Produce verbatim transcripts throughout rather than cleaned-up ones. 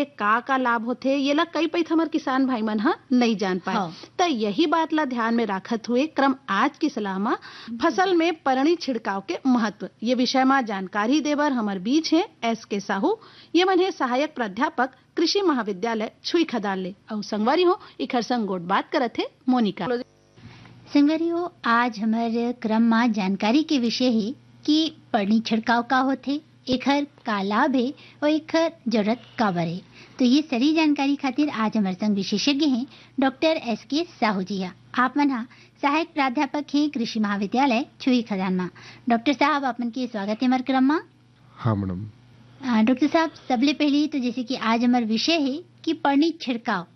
से का का लाभ होथे ये ला कई पैथ हमार किसान भाई मन ह नहीं जान पाए। हाँ। तो यही बात ला ध्यान में रखत हुए क्रम आज की सलाह में फसल में परणी छिड़काव के महत्व ये विषय में जानकारी देवर हमार बीच है एस के साहू। ये मन है सहायक प्राध्यापक कृषि महाविद्यालय छुई खदान ले और संगवारी हो इखर संग गोट बात करत है मोनिका। संगवारी हो आज हमारे क्रम में जानकारी के विषय है कि परनी छिड़काव का होथे, एखर का लाभ है और एखर जरूरत काबर है। तो ये सारी जानकारी खातिर आज हमारे संग विशेषज्ञ हैं डॉक्टर एस के साहू जी। आप मन हा सहायक प्राध्यापक हैं कृषि महाविद्यालय छुई खदान में। डॉक्टर साहब आप मन के स्वागत है हमारे क्रम में। हाँ मैडम। डॉक्टर साहब सबले पहले तो जैसे कि आज हमारा विषय है कि परनी छिड़काव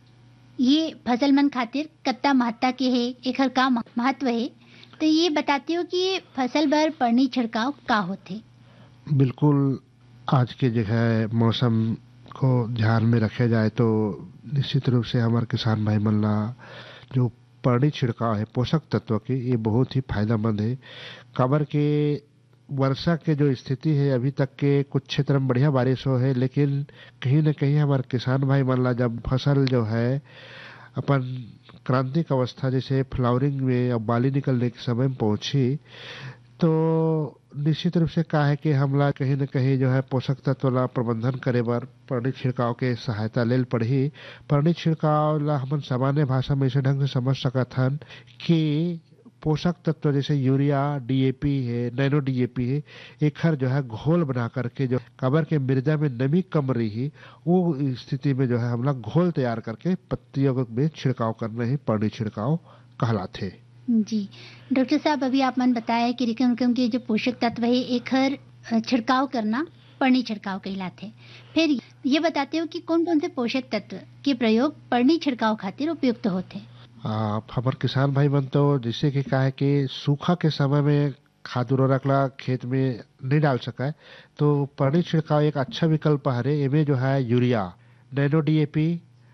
ये फसल मन खातिर कत्ता महत्ता के है, एखर का महत्व है, तो ये बताते हो कि ये फसल बर परनी छिड़काव का होथे। बिल्कुल आज के जगह मौसम को ध्यान में रखे जाए तो निश्चित रूप से हमारे किसान भाई मन ला जो परनी छिड़काव है पोषक तत्व के ये बहुत ही फायदेमंद है। काबर के वर्षा के जो स्थिति है अभी तक के कुछ क्षेत्र में बढ़िया बारिश हो है, लेकिन कहीं न कहीं हमारे किसान भाई मन ला जब फसल जो है अपन क्रांतिक अवस्था जैसे फ्लावरिंग में और बाली निकलने के समय में पहुंची तो निश्चित रूप से का है कि हमला कहीं न कहीं जो है पोषक तत्व ला प्रबंधन करे बर परनी छिड़काव के सहायता लेल पड़ही। परनी छिड़काव ला हम सामान्य भाषा में ऐसे ढंग से समझ सकत हन कि पोषक तत्व जैसे यूरिया डीएपी है, नैनो डीएपी है, एखर जो है घोल बना करके जो कबर के मृदा में नमी कम रही वो स्थिति में जो है हम लोग घोल तैयार करके पत्तियों में छिड़काव करना ही परनी छिड़काव कहलाते। जी डॉक्टर साहब अभी आप मन बताया कि रिकम रिकम के जो पोषक तत्व है एखर छिड़काव करना परनी छिड़काव कहलाते। फिर ये बताते हो कि कौन कौन से पोषक तत्व के प्रयोग परनी छिड़काव खातिर उपयुक्त होते। हमारे किसान भाई मन तो जिससे कि कहा है कि सूखा के समय में खाद उर्वरक ला खेत में नहीं डाल सका है तो परनी छिड़काव एक अच्छा विकल्प है। इनमें जो है यूरिया, नैनो डीएपी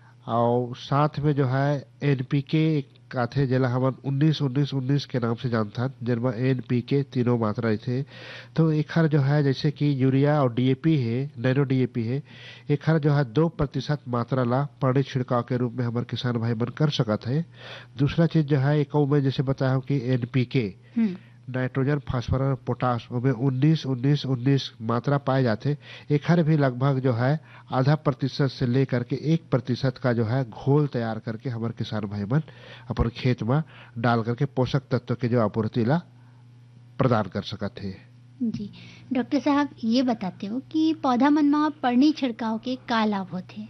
और साथ में जो है एनपीके आथे जेला हम उन्नीस उन्नीस उन्नीस के नाम से जानता जिनमें एनपीके तीनों मात्रा थे। तो एखर जो है जैसे कि यूरिया और डीएपी है, नैनो डीएपी है, एखर जो है दो प्रतिशत मात्रा ला परनी छिड़काव के रूप में हमारे किसान भाई बन कर सकत है। दूसरा चीज जो है एक में जैसे बताया हूँ कि एनपीके नाइट्रोजन फास्फोरस पोटास उनमें उन्नीस उन्नीस उन्नीस मात्रा पाए जाते। एखर भी लगभग जो है आधा प्रतिशत से लेकर के एक प्रतिशत का जो है घोल तैयार करके हमारे किसान भाई मन अपन खेत में डाल करके पोषक तत्व के जो आपूर्ति ला प्रदान कर सकते हैं। जी डॉक्टर साहब ये बताते हो कि पौधा मन में परनी छिड़काव के का लाभ होते।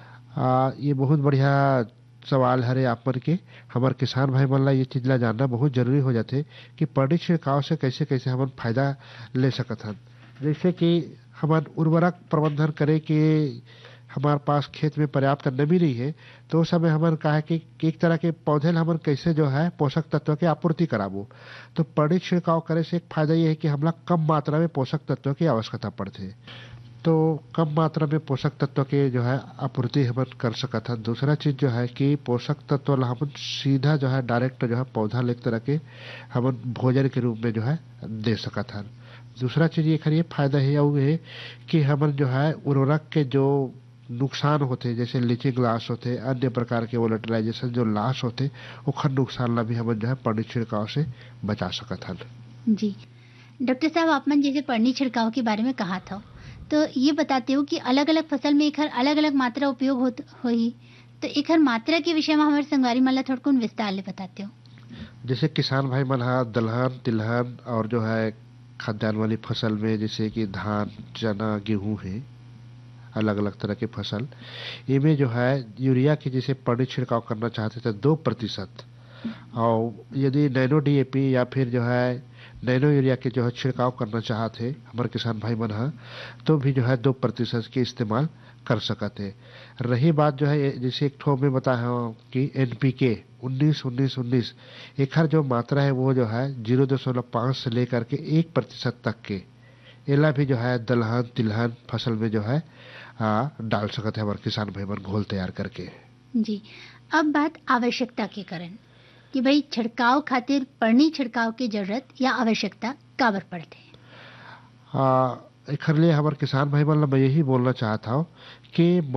आ, ये बहुत बढ़िया सवाल हरे आप पर के हमारे किसान भाई मन ला ये चीज ला जानना बहुत जरूरी हो जाते कि परनी छिड़काव से कैसे कैसे हम फायदा ले सकत हन। जैसे कि हमारे उर्वरक प्रबंधन करे कि हमारे पास खेत में पर्याप्त नमी नहीं है तो उस समय हमारे कहा है कि एक तरह के पौधे हमारे कैसे जो है पोषक तत्व की आपूर्ति कराबो। तो परनी छिड़काव करे से एक फायदा ये है कि हम लोग कम मात्रा में पोषक तत्व की आवश्यकता पड़ती है तो कम मात्रा में पोषक तत्व के जो है आपूर्ति हम कर सकता है। दूसरा चीज जो है कि पोषक तत्व हम सीधा जो है डायरेक्ट जो है पौधा ले तरह के हम भोजन के रूप में जो है दे सकता है। दूसरा चीज ये खरी फायदा है वो है कि हम जो है उर्वरक के जो नुकसान होते जैसे लीचिंग लॉस होते, अन्य प्रकार के वोलेटिलाइजेशन जो लॉस होते उखर नुकसान ला भी हम जो है परनी छिड़काव से बचा सकता है। जी डॉक्टर साहब आप मन जैसे परनी छिड़काव के बारे में कहा था तो ये बताते हो कि अलग अलग फसल में एखर अलग अलग मात्रा उपयोग हो होई तो एखर मात्रा के विषय में हमारे संगवारी मन ला थोड़ा कौन विस्तार ले बताते हो। जैसे किसान भाई मन हा दलहन तिलहन और जो है खाद्यान्न वाली फसल में जैसे कि धान चना गेहूं है अलग अलग तरह के फसल इनमें जो है यूरिया की जैसे परनी छिड़काव करना चाहते थे दो प्रतिशत और यदि नैनो डीएपी या फिर जो है नैनो यूरिया के जो है छिड़काव करना चाहते हमारे किसान भाई मन हा तो भी जो है दो प्रतिशत के इस्तेमाल कर सकते। रही बात जो है जैसे एक ठो में बताया कि एनपीके उन्नीस उन्नीस उन्नीस एखर जो मात्रा है वो जो है जीरो दशमलव पाँच से लेकर के एक प्रतिशत तक के एला भी जो है दलहन तिलहन फसल में जो है आ, डाल सकते हैं हमारे किसान भाई मन घोल तैयार करके। जी अब बात आवश्यकता के कारण कि भाई छिड़काव खातिर परनी छिड़काव की जरूरत या आवश्यकता काबर पड़ते हैं। एखर लिए हमारे किसान भाई मन ला मैं यही बोलना चाहता हूँ कि